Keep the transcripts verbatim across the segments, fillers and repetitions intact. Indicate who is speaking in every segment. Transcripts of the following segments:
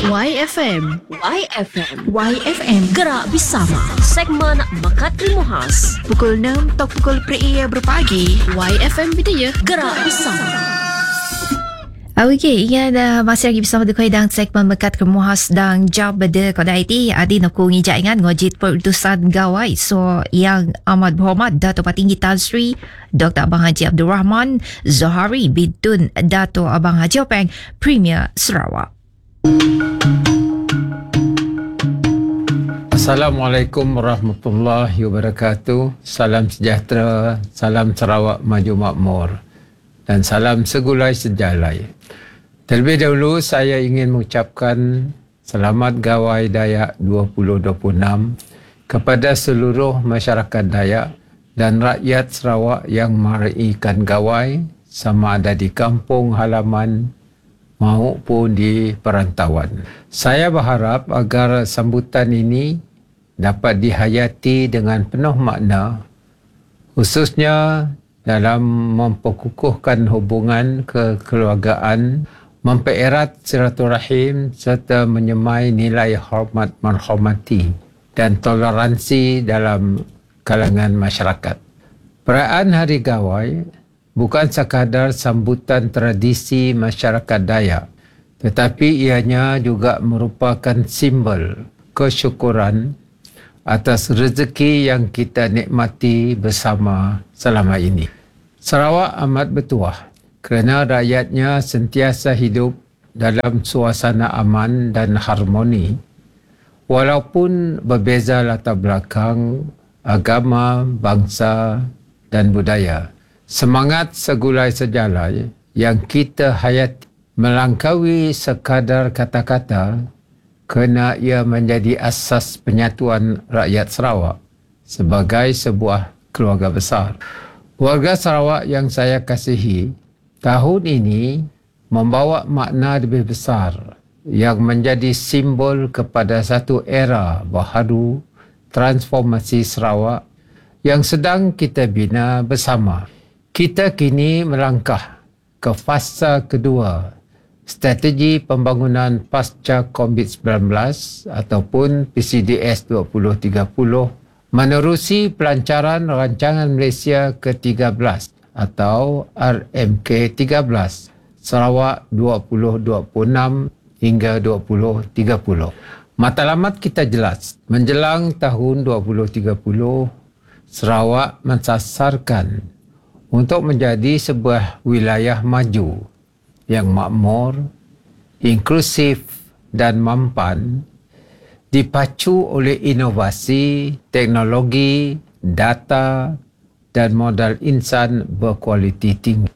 Speaker 1: Y F M.
Speaker 2: Y F M.
Speaker 1: Y F M.
Speaker 2: Gerak bersama. Segmen Mekat Krimuhas.
Speaker 1: Pukul enam atau pukul pria berpagi. Y F M Bidaya.
Speaker 2: Gerak bersama.
Speaker 3: Okey, ingat uh, masih lagi bersama dengan dan segmen Mekat Kemuhas dan Job Beda Kodai T. Adi nak ngijak ingat ngojit perutusan gawai. So, yang amat berhormat Dato' Patinggi Tan Sri Doktor Abang Haji Abdul Rahman Zohari Bidun Dato' Abang Haji Openg Premier Sarawak.
Speaker 4: Assalamualaikum warahmatullahi wabarakatuh. Salam sejahtera, salam Sarawak maju makmur dan salam segulai sejalai. Terlebih dahulu saya ingin mengucapkan selamat Gawai Dayak dua ribu dua puluh enam kepada seluruh masyarakat Dayak dan rakyat Sarawak yang meraikan Gawai sama ada di kampung halaman maupun di perantauan. Saya berharap agar sambutan ini dapat dihayati dengan penuh makna, khususnya dalam memperkukuhkan hubungan kekeluargaan, mempererat silaturahim serta menyemai nilai hormat menghormati dan toleransi dalam kalangan masyarakat. Perayaan Hari Gawai bukan sekadar sambutan tradisi masyarakat Dayak, tetapi ianya juga merupakan simbol kesyukuran atas rezeki yang kita nikmati bersama selama ini. Sarawak amat bertuah kerana rakyatnya sentiasa hidup dalam suasana aman dan harmoni walaupun berbeza latar belakang, agama, bangsa dan budaya. Semangat segulai sejalai yang kita hayati melangkaui sekadar kata-kata kerana ia menjadi asas penyatuan rakyat Sarawak sebagai sebuah keluarga besar. Warga Sarawak yang saya kasihi, tahun ini membawa makna lebih besar yang menjadi simbol kepada satu era baharu transformasi Sarawak yang sedang kita bina bersama. Kita kini melangkah ke fasa kedua strategi pembangunan pasca covid sembilan belas ataupun P C D S dua ribu tiga puluh menerusi pelancaran Rancangan Malaysia ke tiga belas atau R M K tiga belas Sarawak dua ribu dua puluh enam hingga dua ribu tiga puluh. Matlamat kita jelas, menjelang tahun dua ribu tiga puluh Sarawak mensasarkan untuk menjadi sebuah wilayah maju yang makmur, inklusif dan mampan, dipacu oleh inovasi, teknologi, data dan modal insan berkualiti tinggi.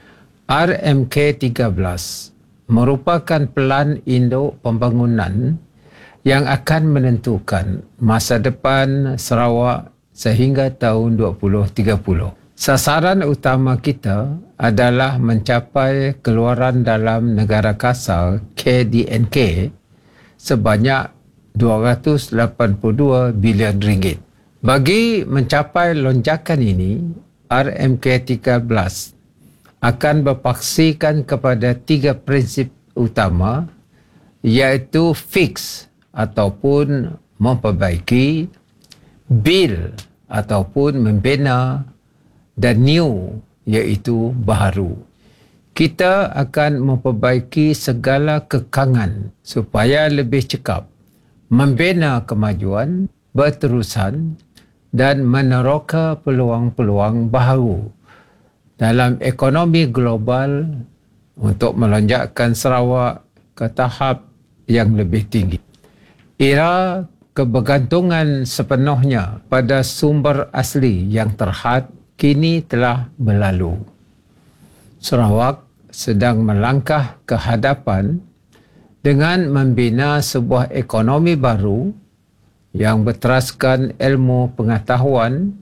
Speaker 4: R M K tiga belas merupakan pelan induk pembangunan yang akan menentukan masa depan Sarawak sehingga tahun dua ribu tiga puluh. Sasaran utama kita adalah mencapai keluaran dalam negara kasar K D N K sebanyak dua ratus lapan puluh dua bilion ringgit. Bagi mencapai lonjakan ini, R M K tiga belas akan berpaksikan kepada tiga prinsip utama, iaitu fix ataupun memperbaiki, build ataupun membina, dan new iaitu baharu. Kita akan memperbaiki segala kekangan supaya lebih cekap, membina kemajuan berterusan dan meneroka peluang-peluang baharu dalam ekonomi global untuk melonjakkan Sarawak ke tahap yang lebih tinggi. Era kebergantungan sepenuhnya pada sumber asli yang terhad kini telah berlalu. Sarawak sedang melangkah ke hadapan dengan membina sebuah ekonomi baru yang berteraskan ilmu pengetahuan,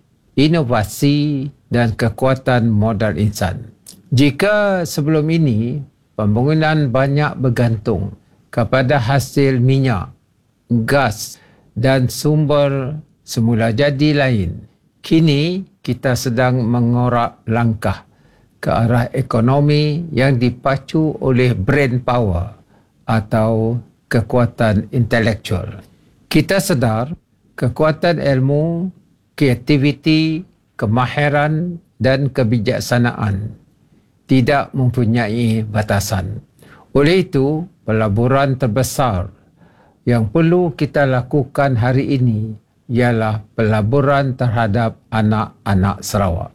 Speaker 4: inovasi dan kekuatan modal insan. Jika sebelum ini pembangunan banyak bergantung kepada hasil minyak, gas dan sumber semula jadi lain, kini kita sedang mengorak langkah ke arah ekonomi yang dipacu oleh brain power atau kekuatan intelektual. Kita sedar kekuatan ilmu, kreativiti, kemahiran dan kebijaksanaan tidak mempunyai batasan. Oleh itu, pelaburan terbesar yang perlu kita lakukan hari ini ialah pelaburan terhadap anak-anak Sarawak.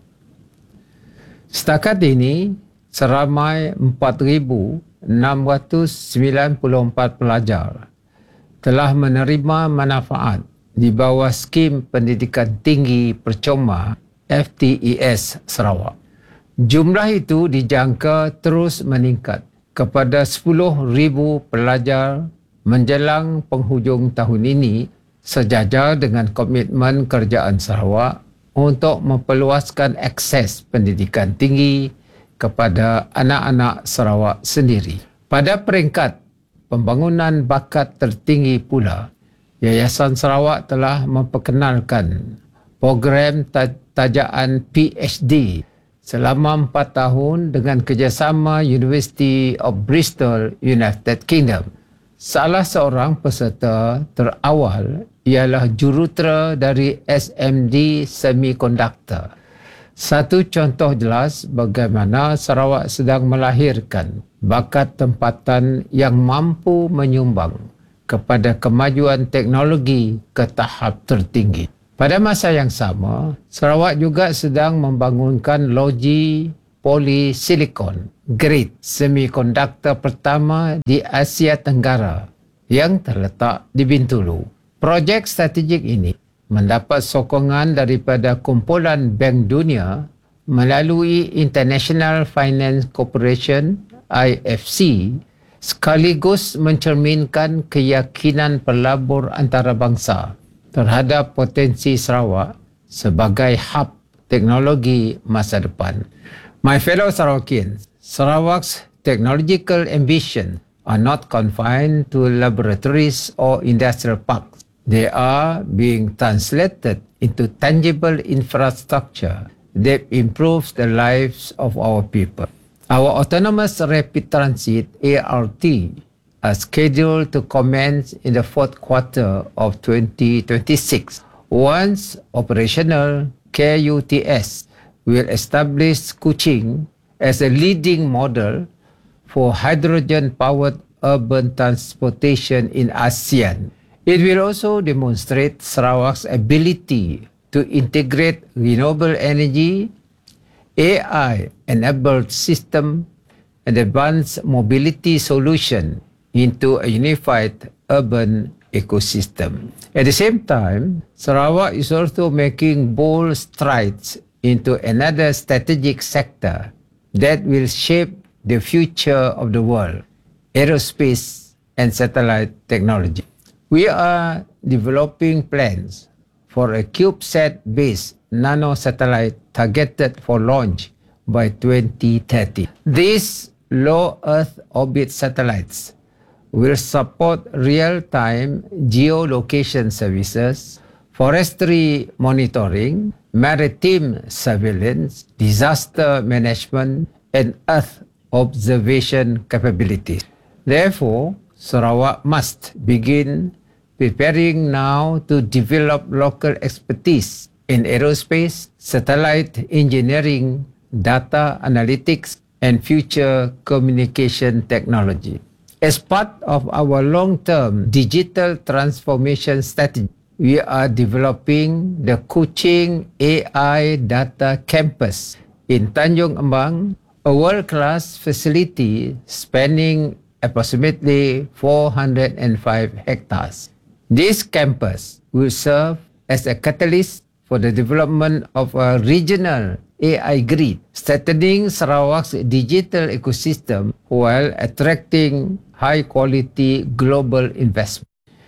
Speaker 4: Setakat ini, seramai empat ribu enam ratus sembilan puluh empat pelajar telah menerima manfaat di bawah skim pendidikan tinggi percuma F T E S Sarawak. Jumlah itu dijangka terus meningkat kepada sepuluh ribu pelajar menjelang penghujung tahun ini, sejajar dengan komitmen kerajaan Sarawak untuk memperluaskan akses pendidikan tinggi kepada anak-anak Sarawak sendiri. Pada peringkat pembangunan bakat tertinggi pula, Yayasan Sarawak telah memperkenalkan program tajaan P H D selama empat tahun dengan kerjasama University of Bristol, United Kingdom. Salah seorang peserta terawal ialah jurutera dari S M D Semiconductor. Satu contoh jelas bagaimana Sarawak sedang melahirkan bakat tempatan yang mampu menyumbang kepada kemajuan teknologi ke tahap tertinggi. Pada masa yang sama, Sarawak juga sedang membangunkan loji polysilicon grade semiconductor pertama di Asia Tenggara yang terletak di Bintulu. Projek strategik ini mendapat sokongan daripada kumpulan Bank Dunia melalui International Finance Corporation I F C, sekaligus mencerminkan keyakinan pelabur antarabangsa terhadap potensi Sarawak sebagai hub teknologi masa depan. My fellow Sarawakians, Sarawak's technological ambition are not confined to laboratories or industrial parks. They are being translated into tangible infrastructure that improves the lives of our people. Our autonomous rapid transit A R T are scheduled to commence in the fourth quarter of twenty twenty-six. Once operational, K U T S will establish Kuching as a leading model for hydrogen-powered urban transportation in ASEAN. It will also demonstrate Sarawak's ability to integrate renewable energy, A I-enabled system, and advanced mobility solution into a unified urban ecosystem. At the same time, Sarawak is also making bold strides into another strategic sector that will shape the future of the world, aerospace and satellite technology. We are developing plans for a CubeSat-based nano-satellite targeted for launch by twenty thirty. These low Earth orbit satellites will support real-time geolocation services, forestry monitoring, maritime surveillance, disaster management, and Earth observation capabilities. Therefore, Sarawak must begin preparing now to develop local expertise in aerospace, satellite engineering, data analytics, and future communication technology. As part of our long-term digital transformation strategy, we are developing the Kuching A I Data Campus in Tanjung Embang, a world-class facility spanning approximately four hundred five hectares. This campus will serve as a catalyst for the development of a regional A I grid, strengthening Sarawak's digital ecosystem while attracting high-quality global investment.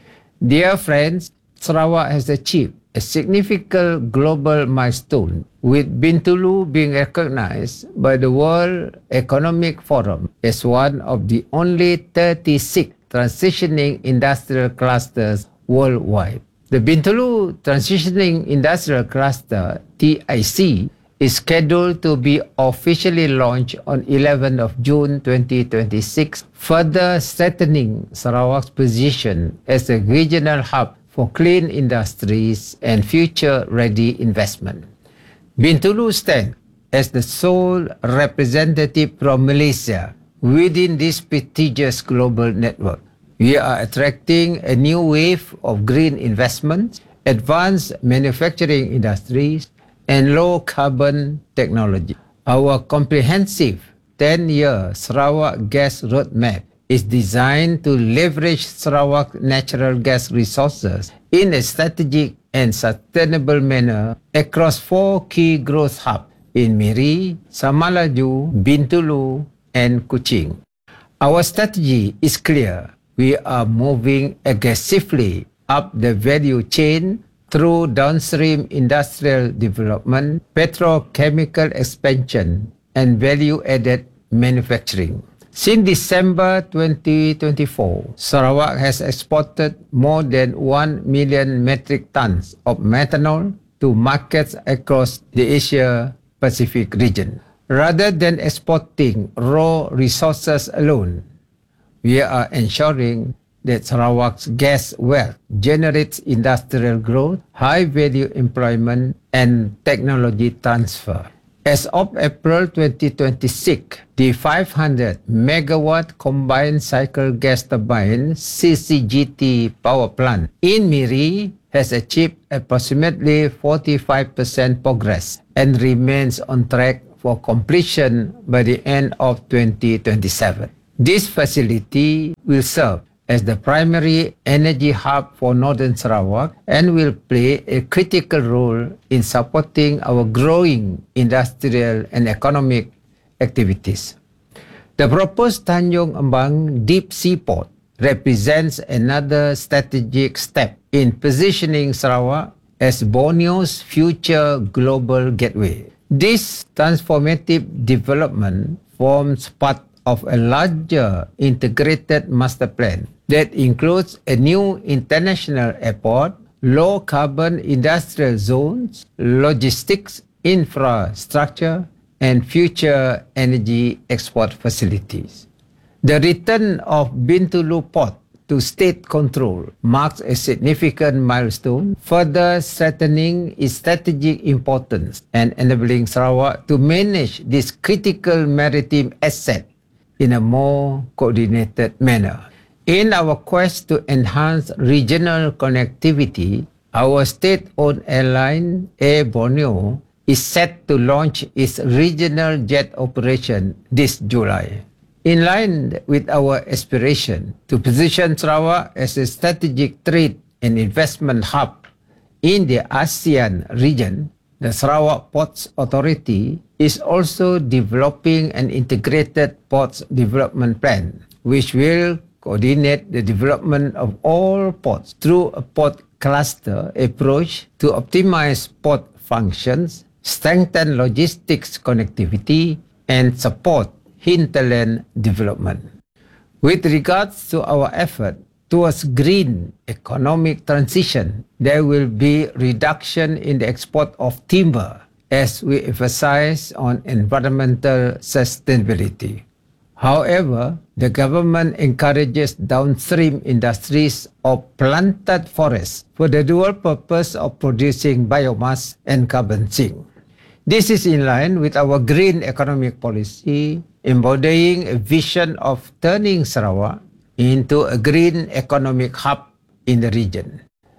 Speaker 4: Dear friends, Sarawak has achieved a significant global milestone, with Bintulu being recognized by the World Economic Forum as one of the only thirty-six transitioning industrial clusters worldwide. The Bintulu Transitioning Industrial Cluster, T I C, is scheduled to be officially launched on eleventh of June twenty twenty-six, further strengthening Sarawak's position as a regional hub for clean industries and future-ready investment. Bintulu stands as the sole representative from Malaysia within this prestigious global network. We are attracting a new wave of green investments, advanced manufacturing industries, and low-carbon technology. Our comprehensive ten-year Sarawak Gas Roadmap is designed to leverage Sarawak natural gas resources in a strategic and sustainable manner across four key growth hubs in Miri, Samalaju, Bintulu, and Kuching. Our strategy is clear. We are moving aggressively up the value chain through downstream industrial development, petrochemical expansion, and value-added manufacturing. Since December twenty twenty-four, Sarawak has exported more than one million metric tons of methanol to markets across the Asia-Pacific region. Rather than exporting raw resources alone, we are ensuring that Sarawak's gas wealth generates industrial growth, high-value employment, and technology transfer. As of April twenty twenty-six, the five hundred megawatt combined cycle gas turbine C C G T power plant in Miri has achieved approximately forty-five percent progress and remains on track for completion by the end of twenty twenty-seven. This facility will serve as the primary energy hub for Northern Sarawak and will play a critical role in supporting our growing industrial and economic activities. The proposed Tanjung Embang Deep Sea Port represents another strategic step in positioning Sarawak as Borneo's future global gateway. This transformative development forms part of a larger integrated master plan that includes a new international airport, low-carbon industrial zones, logistics infrastructure, and future energy export facilities. The return of Bintulu Port to state control marks a significant milestone, further strengthening its strategic importance and enabling Sarawak to manage this critical maritime asset in a more coordinated manner. In our quest to enhance regional connectivity, our state-owned airline, Air Borneo, is set to launch its regional jet operation this July. In line with our aspiration to position Sarawak as a strategic trade and investment hub in the ASEAN region, the Sarawak Ports Authority is also developing an integrated ports development plan, which will coordinate the development of all ports through a port cluster approach to optimize port functions, strengthen logistics connectivity, and support hinterland development. With regards to our effort towards green economic transition, there will be reduction in the export of timber as we emphasize on environmental sustainability. However, the government encourages downstream industries of planted forests for the dual purpose of producing biomass and carbon sink. This is in line with our green economic policy, embodying a vision of turning Sarawak into a green economic hub in the region.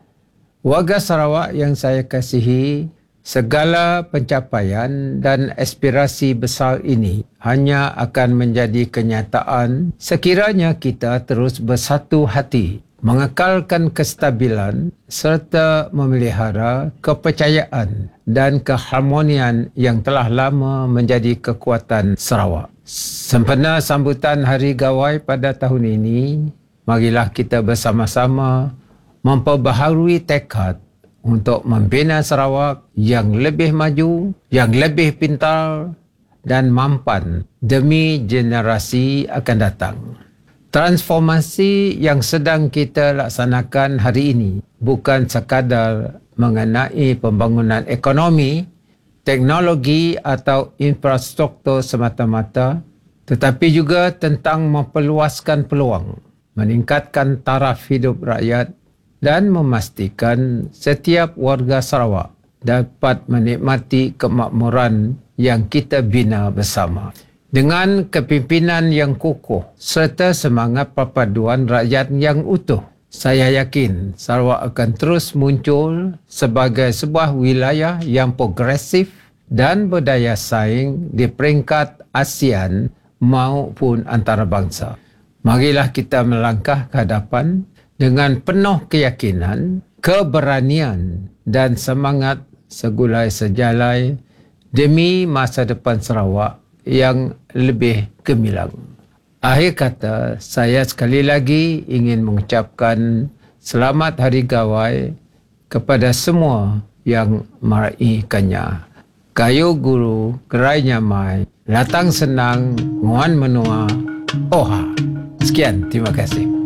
Speaker 4: Warga Sarawak yang saya kasihi, segala pencapaian dan aspirasi besar ini hanya akan menjadi kenyataan sekiranya kita terus bersatu hati, mengekalkan kestabilan serta memelihara kepercayaan dan keharmonian yang telah lama menjadi kekuatan Sarawak. Sempena sambutan Hari Gawai pada tahun ini, marilah kita bersama-sama memperbaharui tekad untuk membina Sarawak yang lebih maju, yang lebih pintar dan mampan demi generasi akan datang. Transformasi yang sedang kita laksanakan hari ini bukan sekadar mengenai pembangunan ekonomi, teknologi atau infrastruktur semata-mata, tetapi juga tentang memperluaskan peluang, meningkatkan taraf hidup rakyat dan memastikan setiap warga Sarawak dapat menikmati kemakmuran yang kita bina bersama. Dengan kepimpinan yang kukuh serta semangat perpaduan rakyat yang utuh, saya yakin Sarawak akan terus muncul sebagai sebuah wilayah yang progresif dan berdaya saing di peringkat ASEAN maupun antarabangsa. Marilah kita melangkah ke hadapan dengan penuh keyakinan, keberanian dan semangat segulai sejalai demi masa depan Sarawak yang lebih gemilang. Akhir kata, saya sekali lagi ingin mengucapkan selamat Hari Gawai kepada semua yang meraihkannya. Kayu guru, gerai nyamai, latang senang, nguan menua, oha. Sekian, terima kasih.